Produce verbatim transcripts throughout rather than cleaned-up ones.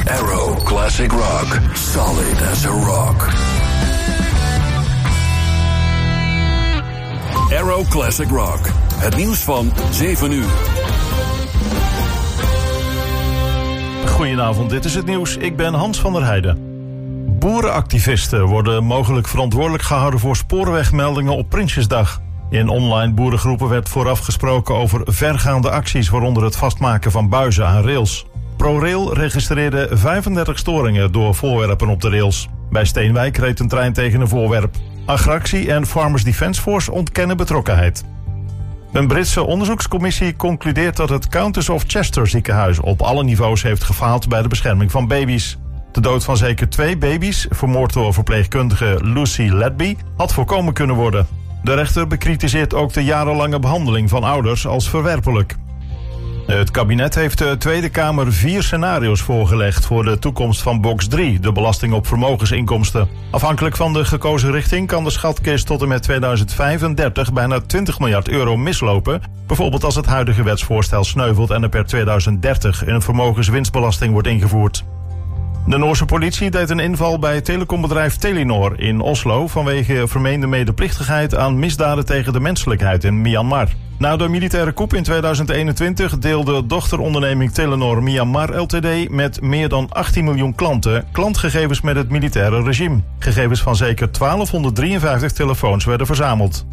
Arrow Classic Rock. Solid as a rock. Arrow Classic Rock. Het nieuws van zeven uur. Goedenavond, dit is het nieuws. Ik ben Hans van der Heijden. Boerenactivisten worden mogelijk verantwoordelijk gehouden voor spoorwegmeldingen op Prinsjesdag. In online boerengroepen werd vooraf gesproken over vergaande acties, waaronder het vastmaken van buizen aan rails. ProRail registreerde vijfendertig storingen door voorwerpen op de rails. Bij Steenwijk reed een trein tegen een voorwerp. Agractie en Farmers Defence Force ontkennen betrokkenheid. Een Britse onderzoekscommissie concludeert dat het Countess of Chester ziekenhuis op alle niveaus heeft gefaald bij de bescherming van baby's. De dood van zeker twee baby's, vermoord door verpleegkundige Lucy Ledby, had voorkomen kunnen worden. De rechter bekritiseert ook de jarenlange behandeling van ouders als verwerpelijk. Het kabinet heeft de Tweede Kamer vier scenario's voorgelegd voor de toekomst van box drie, de belasting op vermogensinkomsten. Afhankelijk van de gekozen richting kan de schatkist tot en met tweeduizend vijfendertig bijna twintig miljard euro mislopen. Bijvoorbeeld als het huidige wetsvoorstel sneuvelt en er per tweeduizend dertig een vermogenswinstbelasting wordt ingevoerd. De Noorse politie deed een inval bij telecombedrijf Telenor in Oslo vanwege vermeende medeplichtigheid aan misdaden tegen de menselijkheid in Myanmar. Na de militaire coup in tweeduizend eenentwintig deelde dochteronderneming Telenor Myanmar L T D met meer dan achttien miljoen klanten klantgegevens met het militaire regime. Gegevens van zeker twaalfhonderddrieënvijftig telefoons werden verzameld.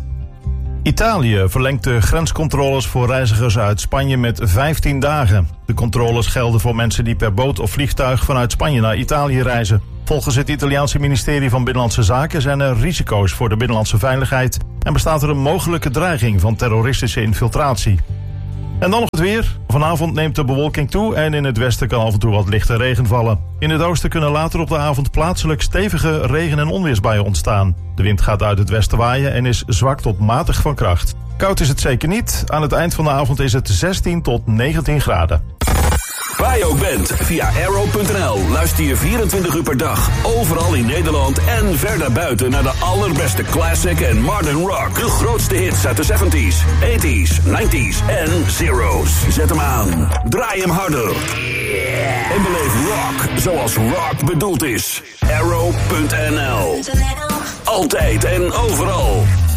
Italië verlengt de grenscontroles voor reizigers uit Spanje met vijftien dagen. De controles gelden voor mensen die per boot of vliegtuig vanuit Spanje naar Italië reizen. Volgens het Italiaanse ministerie van Binnenlandse Zaken zijn er risico's voor de binnenlandse veiligheid en bestaat er een mogelijke dreiging van terroristische infiltratie. En dan nog het weer. Vanavond neemt de bewolking toe en in het westen kan af en toe wat lichte regen vallen. In het oosten kunnen later op de avond plaatselijk stevige regen- en onweersbuien ontstaan. De wind gaat uit het westen waaien en is zwak tot matig van kracht. Koud is het zeker niet. Aan het eind van de avond is het zestien tot negentien graden. Waar je ook bent, via arrow punt n l luister je vierentwintig uur per dag, overal in Nederland en verder buiten naar de allerbeste classic en modern rock. De grootste hits uit de zeventies, tachtiger, negentiger en zero's. Zet hem aan, draai hem harder. En beleef rock zoals rock bedoeld is. arrow punt n l. Altijd en overal.